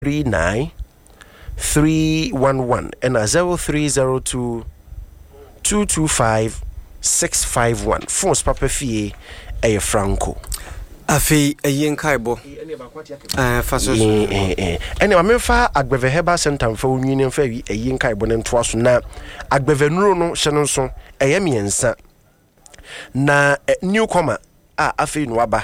311 and 0302 225 651. Phones Papa Fie a Franco. Afi a yen kaibo. Fasos. And I mean, Agbeve Heba Centre for Union Ferry a yen kaibo and twas na Agbeve no Shannon a yemiensa na newcomer Afi Nwaba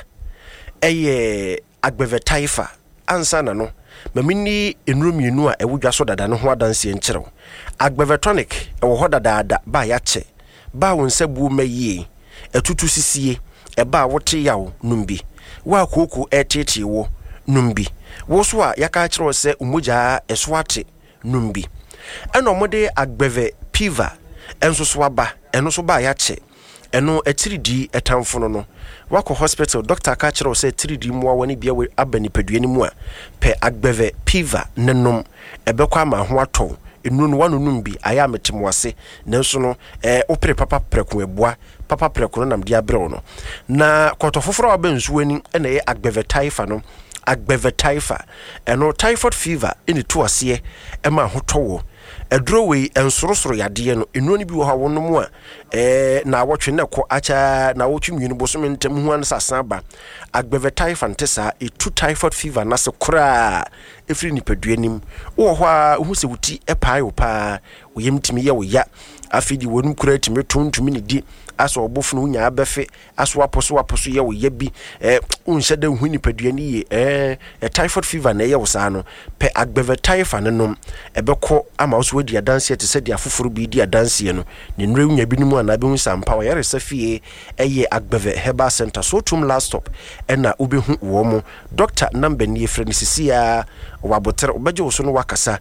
a Agbeve Taifa ansa na no. Mamini enrum yinu a ewudwa so dada no ho adanse enkyerɛw Agbevetonic ewo ho dada ba yache ba wonsabu mayie etutu sisie eba wote yawo numbi wa koku etete wo numbi wo so a yaka kyerɛw sɛ umugya eswate numbi ɛna omode Agbeve Piva enso so aba eno so ba yache eno etiridi etamfo no wako hospital doctor ka kyerɛw sɛ etiridi mu awani bia we abani paduani mu a pe Agbeve Piva nenom ebekwa ma ho atɔ enu no wanu numbi aya metemwase nanso no opere papa preko eboa papa preko no nam dia brew no na kɔtɔfoforo abensu ani na ye Agbeve Taifa no Agbeve Taifa eno typhoid fever eni to ase ema ho tɔwo edrowe ensorosoro yade no enu ni bi wo ha wono mu a na wotwe ne kɔ acha na wotwe nwinu bosome ntem hu an sasan ba Agbeve Taifa ntesa etu typhoid fever na se kora efiri nipaduanim wo ho a hu se wuti epae wo pa wo yemtimi ye wo ya afidi wonum kura timi tontumi ne di aso obofunu nya abefe aso aposo ye wo ya bi unhyɛ da hu nipaduani ye typhoid fever na ye wo sa no pe Agbeve Taifa ne nom ebekɔ ama so wadi adanse te sɛ dia foforo bi di adanse no ne nrew nya binimu ana be hu sampa wa yare safie Agbeve Heba Center so tum last stop na obehu wo mo doctor number ni efre ne sisia wabotere obeje wo so no wakasa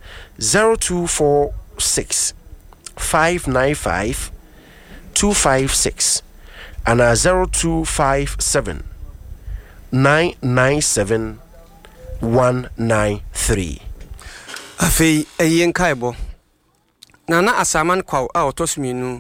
0246 595 256 and 0257 997 193. Afi a yen kaibo. Nana asaman kwa autosminu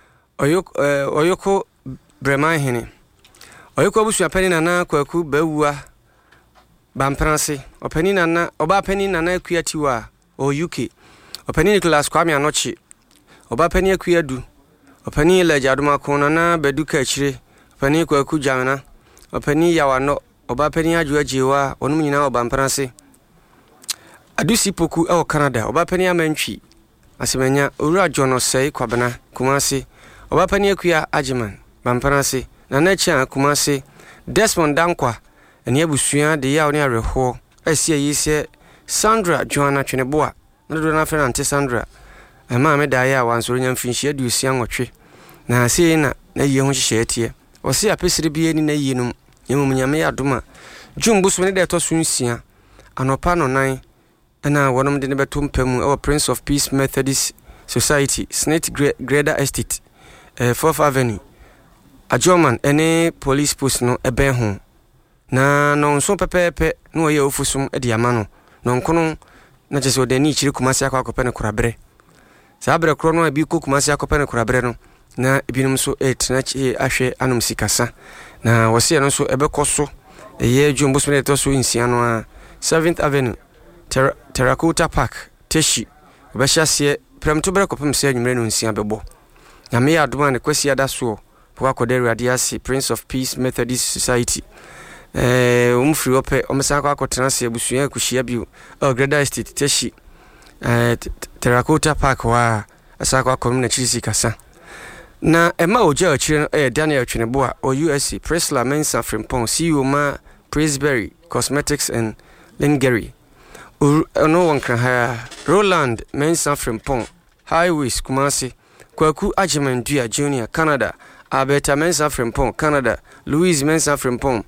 oyoko breman hene. Oyoko busu apeni nana kwaku bewua bampranse. Openi nana oba peni nana kuyatiwa o UK. Openi Nicholas Kwame Anochi. Oba peni akuyadu. Openi lejaduma kona na beduka chire. Openi kwaku jamana. Openi yawano. Oba peni ajua jiwa onum nyina obampranse. Adusi poku e Canada. Oba peni amantwi. Asemanya owura Jono sei kwabena Kumasi. Oba peni akuya ajiman bampranse. Na necha Kumasi. Desmond Dankwa eni abusua de ya oni areho. Esie yise Sandra Joanna Tweneboa. Na do na frena ante Sandra. Ema me da ya wansoro nya mfinhia adusia nwotwe. Na sei na ye ho hyehyɛ tie. Osi apesire bi ani na yinum. Yemum nyame adoma. Jumbuso ne de to so nsia. Anopa no nan na wonom de ne beto mpamu our Prince of Peace Methodist Society Snake Grader Estate 4th Avenue Ajoman ene police post no ebe ho na no nso pepepe no oye ofusum e de ama no no nkono na chese odani chiri Kumasi akwakope ne korabre sa bre kro no abi ko Kumasi akwakope ne korabre no na ebinum so na chi ahwe anum sikasa na wose no so ebe koso eye Jumbuso ne to so nsia no a 7th Avenue Terracotta Park Teshi obehyasie premto bere kopem se anwumre no nsia bebo nyame ya adoma ne kwasi ada so kwa kodere adiasi Prince of Peace Methodist Society umfri ope omesa kwa akotena se abusua akuhia bio Grader Estate Teshi Terracotta Park wa asa kwa komune na chisi kasa na ema oja achire no Daniel Tweneboa o USA Presla Mensa Frimpong CEO ma Presbytery Cosmetics and Lingerie no one can hire Roland Mensa Frimpong Highways Kumasi Kwaku Ajiman Dua Junior Canada Alberta Mensa Frimpong Canada Louise Mensa Frimpong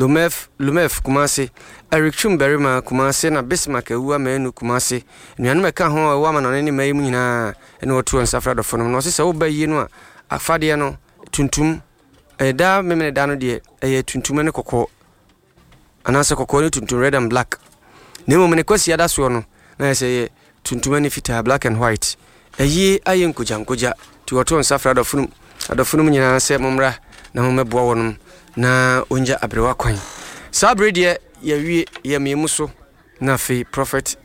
Lumef Kumasi Eric Chumberima Kumasi na Bismarck Ewa Menu Kumasi Nyanum eka ho wa ma no ne mai mu nyina ene otu nsafra do fono no se wo ba yi no afade no tuntum da memene da no de tuntum ne kokko anase kokko ne tuntum red and black nemo mene kwasi ada so no na se tuntum ne fita black and white ayen kujankuja ti otu nsafra do fono nyina se momra na mo meboa wonum na onja abrewa kwan sabre de ye wie ye memu so na fe prophet